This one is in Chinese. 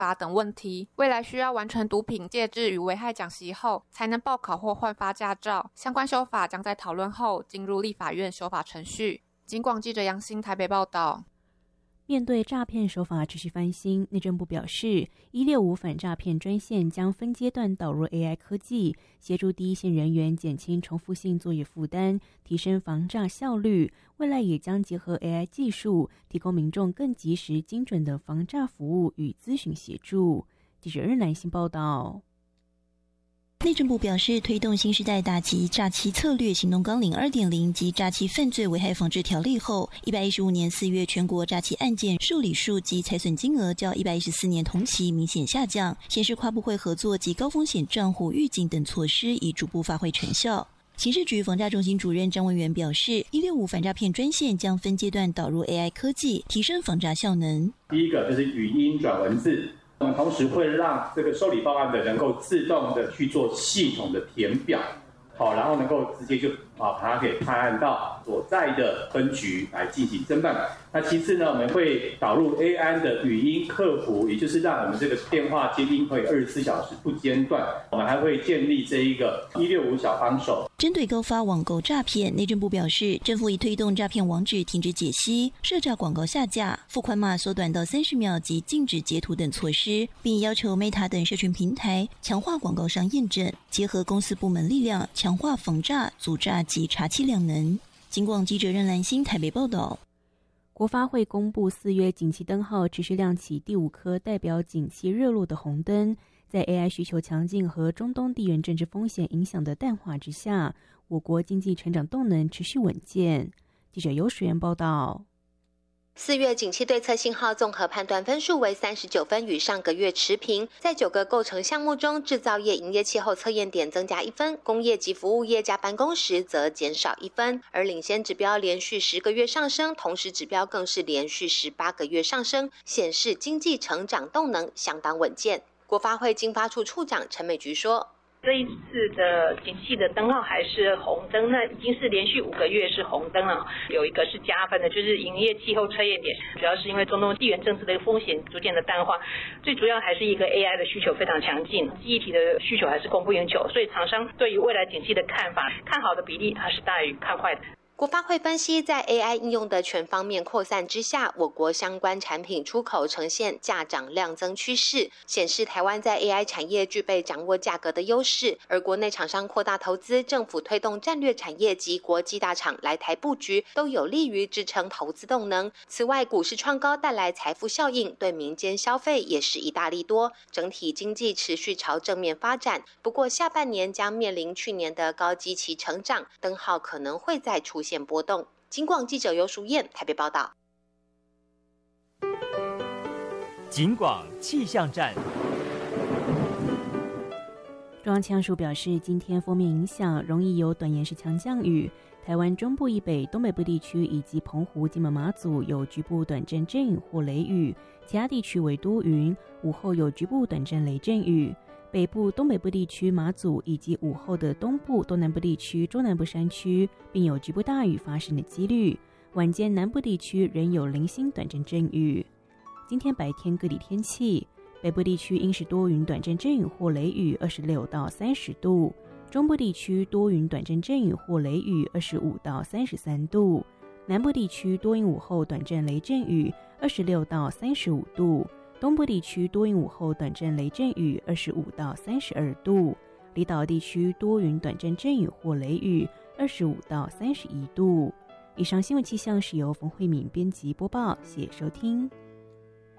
罚等问题。未来需要完成毒品戒治与危害讲习后，才能报考或换发驾照。相关修法将在讨论后进入立法院修法程序。警广记者杨欣台北报道。 面对诈骗手法持续翻新，内政部表示，165反诈骗专线将分阶段导入 AI 科技，协助第一线人员减轻重复性作业负担，提升防诈效率。未来也将结合 AI 技术，提供民众更及时、精准的防诈服务与咨询协助。记者日南新报道。 内政部表示，推动新时代打击诈欺策略行动纲领 2.0 及诈欺犯罪危害防治条例后，115年4月全国诈欺案件受理数及财损金额较114年同期明显下降，显示跨部会合作及高风险账户预警等措施已逐步发挥成效。刑事局防诈中心主任张文元表示，165反诈骗专线将分阶段导入 AI 科技，提升防诈效能。 第一个就是语音转文字，我们同时会让这个受理报案的能够自动的去做系统的填表，好，然后能够直接就把它给派案到所在的分局来进行侦办。那其次呢，我们会导入 AI 的语音客服，也就是让我们这个电话接听会24小时不间断。我们还会建立这一个165小帮手。 针对高发网购诈骗，内政部表示，政府已推动诈骗网址停止解析、设诈广告下架、付款码缩短到30秒及禁止截图等措施，并要求 Meta 等社群平台强化广告商验证，结合公司部门力量，强化防诈、阻诈及查缉两能。警广记者任兰心台北报道。 国发会公布4月景气灯号持续亮起第5颗代表景气热络的红灯，在 AI 需求强劲和中东地缘政治风险影响的淡化之下，我国经济成长动能持续稳健。记者尤水源报道。 4月景气对策信号综合判断分数为39分，与上个月持平。在9个构成项目中，制造业营业气候测验点增加1分，工业及服务业加班工时则减少1分。而领先指标连续10个月上升，同时指标更是连续18个月上升，显示经济成长动能相当稳健。国发会经发处处长陈美菊说， 这一次的景气的灯号还是红灯，那已经是连续5个月是红灯了。有一个是加分的，就是营业气候测验点，主要是因为中东地缘政治的风险逐渐的淡化，最主要还是一个 AI 的需求非常强劲，记忆体的需求还是供不应求，所以厂商对于未来景气的看法，看好的比例还是大于看坏的。 国发会分析，在 AI 应用的全方面扩散之下，我国相关产品出口呈现价涨量增趋势，显示台湾在 AI 产业具备掌握价格的优势。而国内厂商扩大投资，政府推动战略产业及国际大厂来台布局，都有利于支撑投资动能。此外，股市创高带来财富效应，对民间消费也是一大利多，整体经济持续朝正面发展。不过，下半年将面临去年的高基期成长，灯号可能会再出现波动。警广记者尤淑燕台北报道。 警广气象站。 中央气象署表示，今天锋面影响容易有短延时强降雨，台湾中部以北、东北部地区以及澎湖、金门、马祖有局部短暂阵雨或雷雨，其他地区为多云，午后有局部短暂雷阵雨。北部、东北部地区、马祖以及午后的东部、东南部地区、中南部山区，并有局部大雨发生的几率。晚间南部地区仍有零星短暂阵雨。今天白天各地天气，北部地区阴时多云短暂阵雨或雷雨，26到30度；中部地区多云短暂阵雨或雷雨，25到33度；南部地区多云午后短暂雷阵雨，26到35度。东部地区多云午后短暂雷阵雨，25到32度；离岛地区多云短暂阵雨或雷雨，25到31度。以上新闻气象是由冯慧敏编辑播报，谢谢收听。